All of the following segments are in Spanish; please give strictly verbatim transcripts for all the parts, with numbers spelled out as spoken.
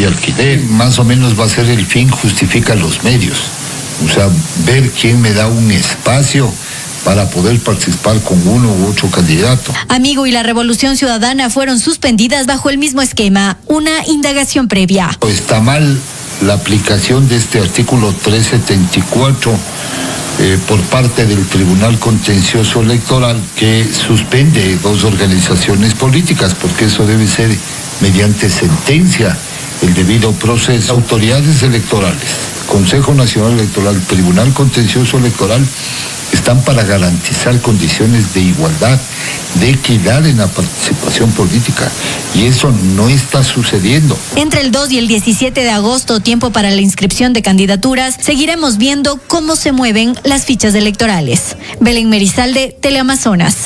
de alquiler. Más o menos va a ser el fin justifica los medios. O sea, ver quién me da un espacio para poder participar con uno u otro candidato. Amigo y la Revolución Ciudadana fueron suspendidas bajo el mismo esquema, una indagación previa. Está mal la aplicación de este artículo trescientos setenta y cuatro eh, por parte del Tribunal Contencioso Electoral, que suspende dos organizaciones políticas, porque eso debe ser mediante sentencia, el debido proceso. Autoridades electorales, Consejo Nacional Electoral, Tribunal Contencioso Electoral, están para garantizar condiciones de igualdad, de equidad en la participación política, y eso no está sucediendo. Entre el dos y el diecisiete de agosto, tiempo para la inscripción de candidaturas, seguiremos viendo cómo se mueven las fichas electorales. Belén Merizalde, Teleamazonas.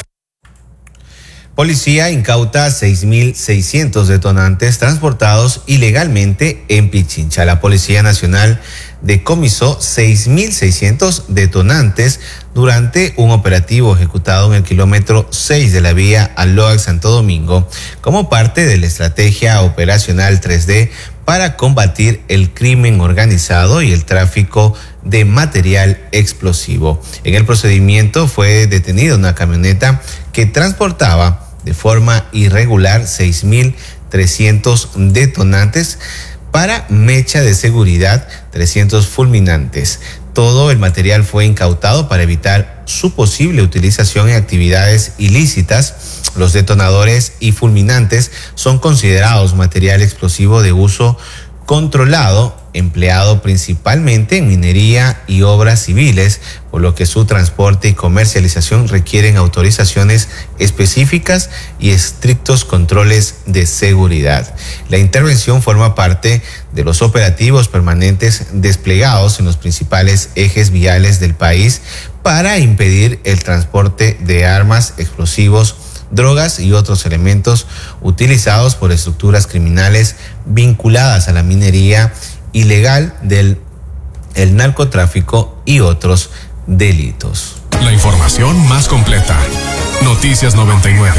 Policía incauta seis mil seiscientos detonantes transportados ilegalmente en Pichincha. La Policía Nacional decomisó seis mil seiscientos detonantes durante un operativo ejecutado en el kilómetro seis de la vía Aloac-Santo Domingo como parte de la estrategia operacional tres D para combatir el crimen organizado y el tráfico de material explosivo. En el procedimiento fue detenida una camioneta que transportaba de forma irregular seis mil trescientos detonantes para mecha de seguridad, trescientos fulminantes. Todo el material fue incautado para evitar su posible utilización en actividades ilícitas. Los detonadores y fulminantes son considerados material explosivo de uso controlado, empleado principalmente en minería y obras civiles, por lo que su transporte y comercialización requieren autorizaciones específicas y estrictos controles de seguridad. La intervención forma parte de los operativos permanentes desplegados en los principales ejes viales del país para impedir el transporte de armas, explosivos, drogas y otros elementos utilizados por estructuras criminales vinculadas a la minería ilegal, del el narcotráfico y otros delitos. La información más completa. Noticias noventa y nueve.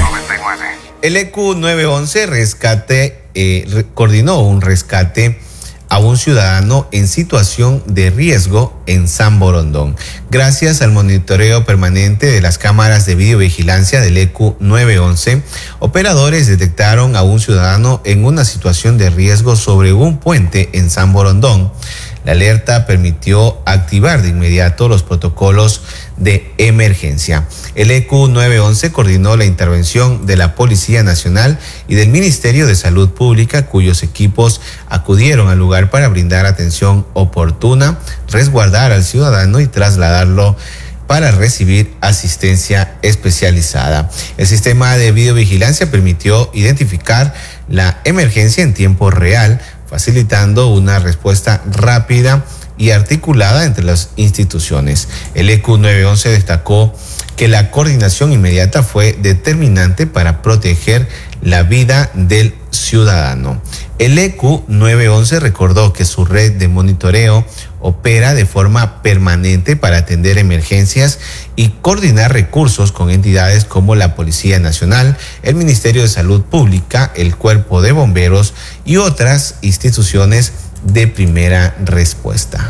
El E Q nueve once rescate, eh, re, coordinó un rescate a un ciudadano en situación de riesgo en San Borondón. Gracias al monitoreo permanente de las cámaras de videovigilancia del E Q nueve once, operadores detectaron a un ciudadano en una situación de riesgo sobre un puente en San Borondón. La alerta permitió activar de inmediato los protocolos de emergencia. El E Q nueve once coordinó la intervención de la Policía Nacional y del Ministerio de Salud Pública, cuyos equipos acudieron al lugar para brindar atención oportuna, resguardar al ciudadano y trasladarlo para recibir asistencia especializada. El sistema de videovigilancia permitió identificar la emergencia en tiempo real, facilitando una respuesta rápida y articulada entre las instituciones. El E Q nueve once destacó que la coordinación inmediata fue determinante para proteger la vida del ciudadano. El E Q nueve once recordó que su red de monitoreo opera de forma permanente para atender emergencias y coordinar recursos con entidades como la Policía Nacional, el Ministerio de Salud Pública, el Cuerpo de Bomberos y otras instituciones de primera respuesta.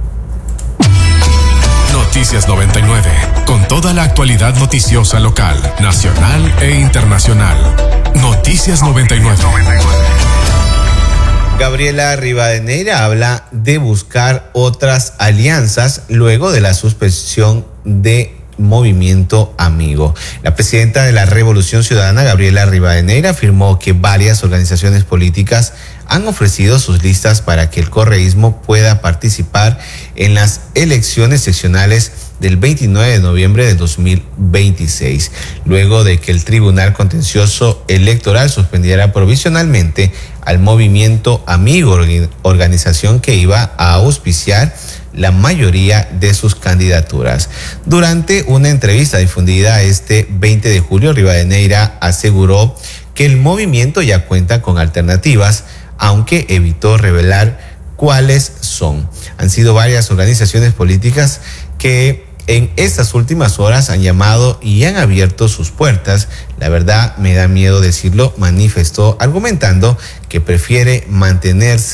Noticias noventa y nueve, con toda la actualidad noticiosa local, nacional e internacional. Noticias noventa y nueve. Gabriela Rivadeneira habla de buscar otras alianzas luego de la suspensión de Movimiento Amigo. La presidenta de la Revolución Ciudadana, Gabriela Rivadeneira, afirmó que varias organizaciones políticas han ofrecido sus listas para que el correísmo pueda participar en las elecciones seccionales del veintinueve de noviembre de dos mil veintiséis, luego de que el Tribunal Contencioso Electoral suspendiera provisionalmente al Movimiento Amigo, organización que iba a auspiciar la mayoría de sus candidaturas. Durante una entrevista difundida este veinte de julio, Rivadeneira aseguró que el movimiento ya cuenta con alternativas, aunque evitó revelar cuáles son. Han sido varias organizaciones políticas que en estas últimas horas han llamado y han abierto sus puertas. La verdad me da miedo decirlo, manifestó, argumentando que prefiere mantenerse